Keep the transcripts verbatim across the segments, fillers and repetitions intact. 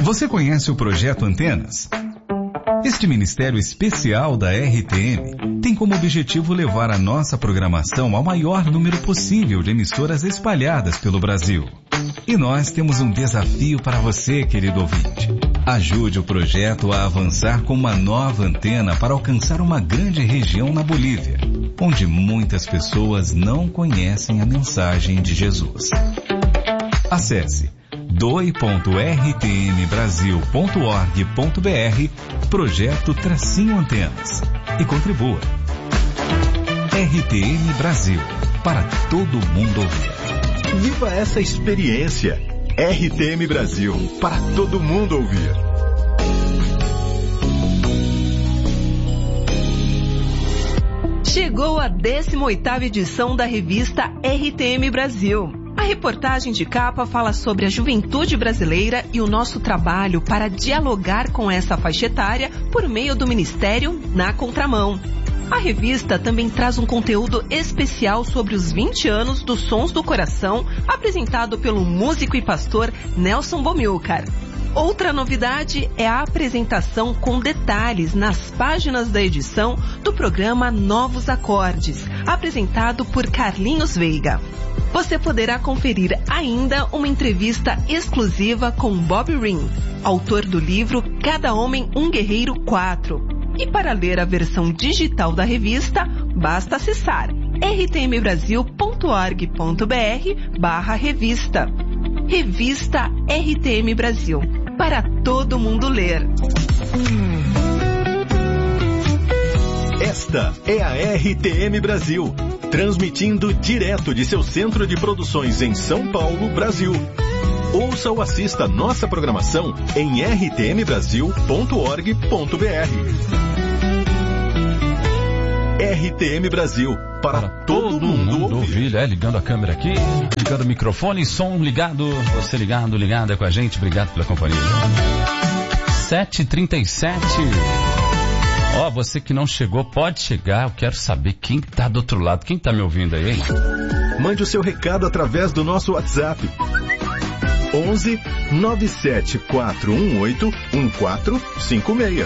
Você conhece o Projeto Antenas? Este ministério especial da R T M tem como objetivo levar a nossa programação ao maior número possível de emissoras espalhadas pelo Brasil. E nós temos um desafio para você, querido ouvinte. Ajude o projeto a avançar com uma nova antena para alcançar uma grande região na Bolívia, onde muitas pessoas não conhecem a mensagem de Jesus. Acesse doe ponto r t m brasil ponto org ponto b r Projeto Tracinho Antenas e contribua. R T M Brasil, para todo mundo ouvir. Viva essa experiência. R T M Brasil, para todo mundo ouvir. Chegou a décima oitava edição da revista R T M Brasil. A reportagem de capa fala sobre a juventude brasileira e o nosso trabalho para dialogar com essa faixa etária por meio do Ministério Na Contramão. A revista também traz um conteúdo especial sobre os vinte anos dos Sons do Coração, apresentado pelo músico e pastor Nelson Bomilcar. Outra novidade é a apresentação com detalhes nas páginas da edição do programa Novos Acordes, apresentado por Carlinhos Veiga. Você poderá conferir ainda uma entrevista exclusiva com Bob Ring, autor do livro Cada Homem um Guerreiro quatro. E para ler a versão digital da revista, basta acessar r t m brasil ponto org ponto b r barra revista. Revista R T M Brasil, para todo mundo ler. Esta é a R T M Brasil, transmitindo direto de seu centro de produções em São Paulo, Brasil. Ouça ou assista nossa programação em r t m brasil ponto org ponto b r. R T M Brasil, para, para todo, todo mundo, mundo ouvir. ouvir. É, ligando a câmera aqui, ligando o microfone, som ligado, você ligado, ligada com a gente, obrigado pela companhia. sete e trinta e sete. Ó, oh, você que não chegou, pode chegar, eu quero saber quem tá do outro lado, quem tá me ouvindo aí, hein? Mande o seu recado através do nosso WhatsApp. onze nove sete quatro um oito um quatro cinco seis.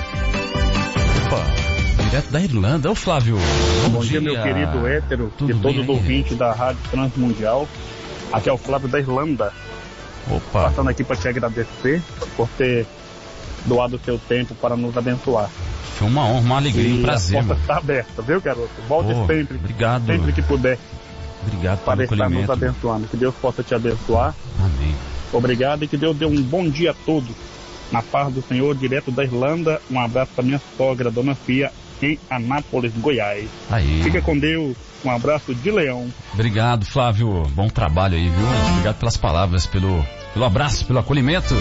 Opa! Direto da Irlanda. Ô Flávio, bom, bom dia. dia, meu querido hétero Tudo e todos bem, os ouvintes da Rádio Transmundial. Aqui é o Flávio da Irlanda. Opa. Passando aqui para te agradecer por ter doado o seu tempo para nos abençoar. Foi uma honra, uma alegria, e um prazer. A porta está aberta, viu, garoto? Volte oh, sempre. Obrigado. Sempre que puder. Obrigado para pelo estar acolhimento. nos abençoando. Que Deus possa te abençoar. Amém. Obrigado e que Deus dê um bom dia a todos. Na paz do Senhor, direto da Irlanda. Um abraço para minha sogra, Dona Fia, em Anápolis, Goiás. Aí. Fica com Deus. Um abraço de Leão. Obrigado, Flávio. Bom trabalho aí, viu? Obrigado pelas palavras, pelo, pelo abraço, pelo acolhimento.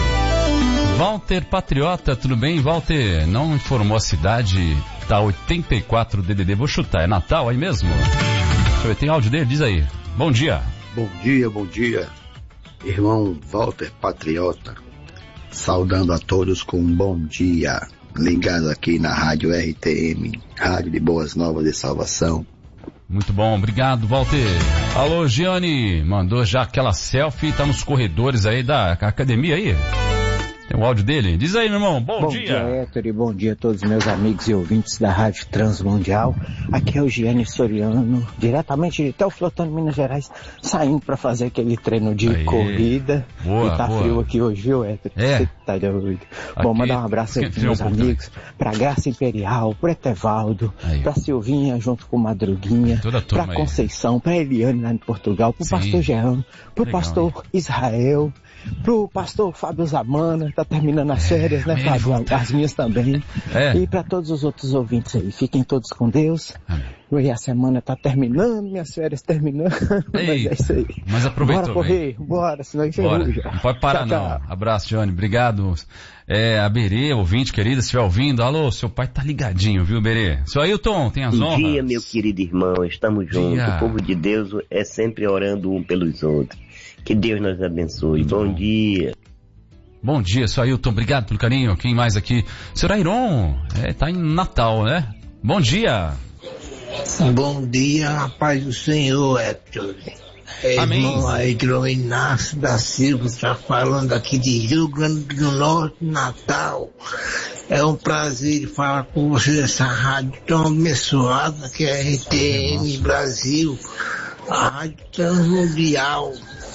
Walter Patriota, tudo bem? Walter, não informou a cidade, tá oitenta e quatro D D D, vou chutar, é Natal aí mesmo? Deixa eu ver, tem áudio dele? Diz aí. Bom dia. Bom dia, bom dia. Irmão Walter Patriota, saudando a todos com um bom dia. Ligado aqui na Rádio R T M, Rádio de Boas Novas de Salvação. Muito bom, obrigado, Walter. Alô, Gianni, mandou já aquela selfie, tá nos corredores aí da academia aí. Tem o áudio dele? Diz aí, meu irmão, bom, bom dia. Bom dia, Héctor, e bom dia a todos os meus amigos e ouvintes da Rádio Transmundial. Aqui é o Gianni Soriano, diretamente de Teoflotano, Minas Gerais, saindo para fazer aquele treino de Aê. corrida. Boa, e tá boa. frio aqui hoje, viu, Héctor? É. Você tá doido. Aqui, bom, mandar um abraço aí pros meus um amigos, pra Graça Imperial, pro Etevaldo, aí. pra Silvinha junto com Madruguinha, pra Conceição, aí. pra Eliane lá em Portugal, pro Sim. pastor Jean, pro Legal, pastor hein? Israel, pro pastor Fábio Zamana, tá terminando as férias, né, Fábio? As minhas também. É. E para todos os outros ouvintes aí, fiquem todos com Deus. Amém. E a semana tá terminando, minhas férias terminando. Ei, mas é isso aí. Mas aproveitou. Bora correr, bem. bora, senão enferruja. Não pode parar tchau, não. Tchau. Abraço, Johnny, obrigado. É, a Berê, ouvinte querida, se estiver ouvindo, alô, seu pai tá ligadinho, viu, Berê? Seu Ailton, tem as Bom honras. Bom dia, meu querido irmão, estamos juntos. O povo de Deus é sempre orando um pelos outros. Que Deus nos abençoe. Bom, Bom dia. Bom dia, seu Ailton. Obrigado pelo carinho. Quem mais aqui? Senhor Airon. É, tá em Natal, né? Bom dia. Bom dia, a paz do Senhor, Héctor. É, Amém. Irmão Aidron Inácio da Silva está falando aqui de Rio Grande do Norte, Natal. É um prazer falar com você dessa rádio tão abençoada que é a R T M Brasil, a Rádio Transmundial.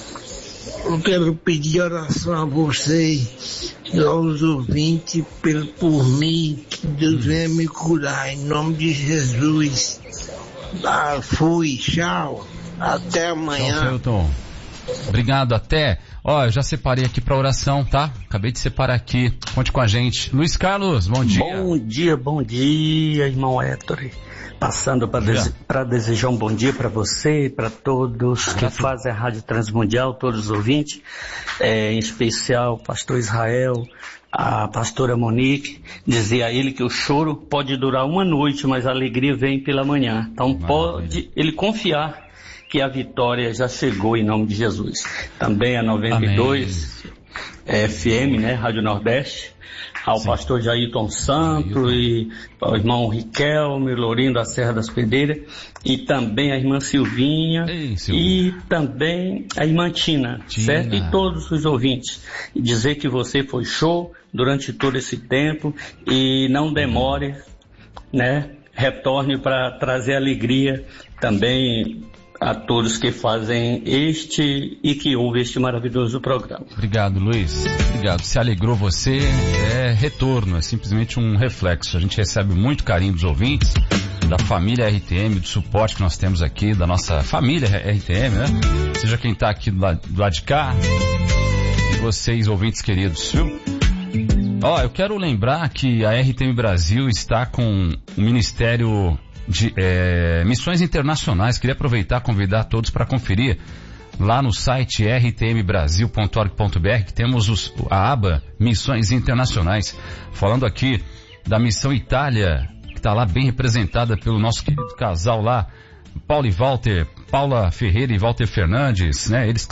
Eu quero pedir oração a vocês e aos ouvintes por, por mim, que Deus venha me curar, em nome de Jesus. Ah, fui, tchau, até amanhã. Tchau, obrigado, até. Ó, eu já separei aqui pra oração, tá? Acabei de separar aqui, conte com a gente. Luiz Carlos, bom dia. Bom dia, bom dia, irmão Héctor. Passando para dese desejar um bom dia para você e para todos que fazem a Rádio Transmundial, todos os ouvintes, é, em especial o pastor Israel, a pastora Monique, dizer a ele que o choro pode durar uma noite, mas a alegria vem pela manhã. Então pode ele confiar que a vitória já chegou em nome de Jesus. Também a noventa e dois é, F M, né, Rádio Nordeste, ao Sim. pastor Jailton Santos e ao irmão Riquelme, Lourinho da Serra das Pedreiras, e também a irmã Silvinha, Ei, e também a irmã Tina, Tina, certo? E todos os ouvintes. E dizer que você foi show durante todo esse tempo e não demore, né? Retorne para trazer alegria também a todos que fazem este e que ouvem este maravilhoso programa. Obrigado, Luiz. Obrigado. Se alegrou você, é retorno, é simplesmente um reflexo. A gente recebe muito carinho dos ouvintes, da família R T M, do suporte que nós temos aqui, da nossa família R T M, né? Seja quem está aqui do lado, do lado de cá, e vocês, ouvintes queridos, viu? Ó, eu quero lembrar que a R T M Brasil está com o Ministério de é, Missões Internacionais. Queria aproveitar e convidar todos para conferir lá no site r t m brasil ponto org ponto b r, que temos os, a aba Missões Internacionais, falando aqui da Missão Itália, que está lá bem representada pelo nosso querido casal lá, Paulo e Walter, Paula Ferreira e Walter Fernandes, né? Eles que